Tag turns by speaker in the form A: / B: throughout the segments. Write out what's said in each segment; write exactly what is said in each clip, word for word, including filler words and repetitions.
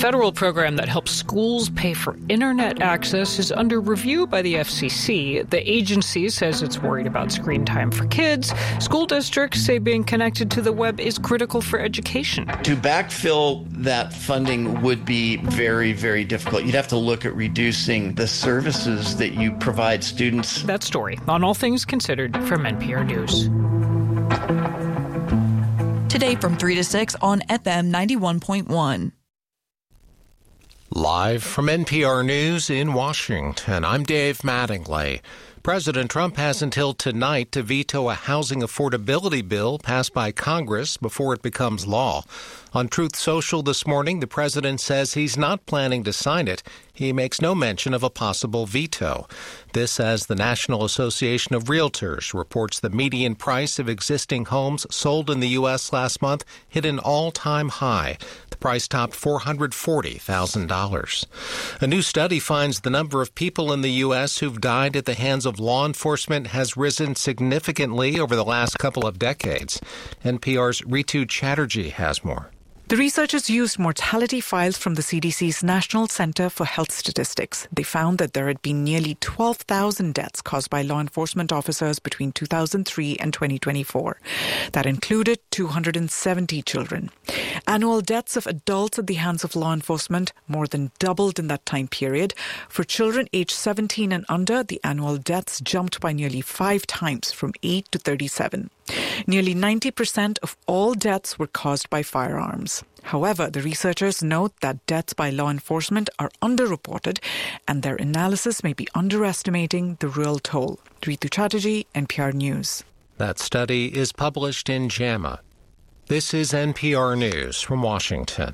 A: federal program that helps schools pay for internet access is under review by the F C C. The agency says it's worried about screen time for kids. School districts say being connected to the web is critical for education.
B: To backfill that funding would be very, very difficult. You'd have to look at reducing the services that you provide students.
A: That story on All Things Considered from N P R News.
C: Today from three to six on F M ninety-one point one.
D: Live from N P R News in Washington, I'm Dave Mattingly. President Trump has until tonight to veto a housing affordability bill passed by Congress before it becomes law. On Truth Social this morning, the president says he's not planning to sign it. He makes no mention of a possible veto. This as the National Association of Realtors reports the median price of existing homes sold in the U S last month hit an all-time high. The price topped four hundred forty thousand dollars. A new study finds the number of people in the U S who've died at the hands of law enforcement has risen significantly over the last couple of decades. N P R's Ritu Chatterjee has more.
E: The researchers used mortality files from the C D C's National Center for Health Statistics. They found that there had been nearly twelve thousand deaths caused by law enforcement officers between two thousand three and twenty twenty-four. That included two hundred seventy children. Annual deaths of adults at the hands of law enforcement more than doubled in that time period. For children aged seventeen and under, the annual deaths jumped by nearly five times, from eight to thirty-seven. Nearly ninety percent of all deaths were caused by firearms. However, the researchers note that deaths by law enforcement are underreported and their analysis may be underestimating the real toll. Ritu Chatterjee, N P R News.
D: That study is published in JAMA. This is N P R News from Washington.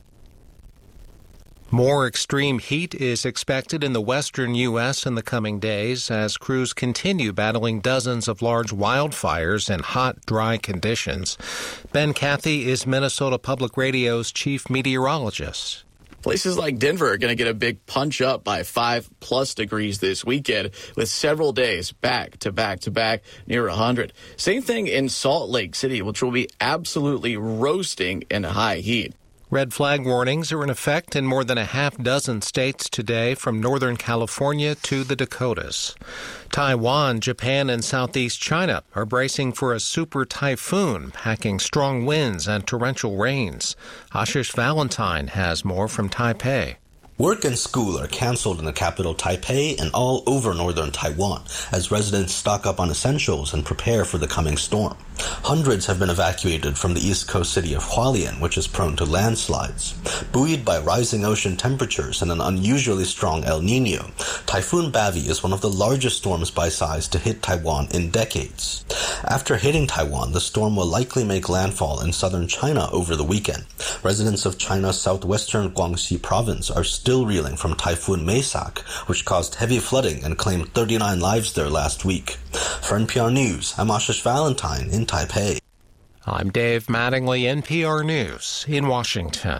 D: More extreme heat is expected in the western U S in the coming days as crews continue battling dozens of large wildfires in hot, dry conditions. Ben Cathy is Minnesota Public Radio's chief meteorologist.
F: Places like Denver are going to get a big punch up by five plus degrees this weekend, with several days back to back to back near one hundred. Same thing in Salt Lake City, which will be absolutely roasting in high heat.
D: Red flag warnings are in effect in more than a half dozen states today, from Northern California to the Dakotas. Taiwan, Japan, and Southeast China are bracing for a super typhoon, packing strong winds and torrential rains. Ashish Valentine has more from Taipei.
G: Work and school are canceled in the capital Taipei and all over northern Taiwan as residents stock up on essentials and prepare for the coming storm. Hundreds have been evacuated from the east coast city of Hualien, which is prone to landslides. Buoyed by rising ocean temperatures and an unusually strong El Nino, Typhoon Bavi is one of the largest storms by size to hit Taiwan in decades. After hitting Taiwan, the storm will likely make landfall in southern China over the weekend. Residents of China's southwestern Guangxi province are still reeling from Typhoon Maysak, which caused heavy flooding and claimed thirty-nine lives there last week. For N P R News, I'm Ashish Valentine in Taipei.
D: I'm Dave Mattingly, N P R News in Washington.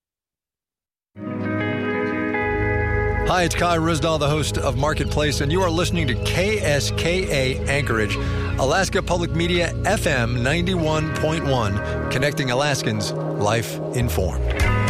H: Hi, it's Kai Risdahl, the host of Marketplace, and you are listening to K S K A Anchorage, Alaska Public Media F M ninety-one point one, connecting Alaskans, life informed.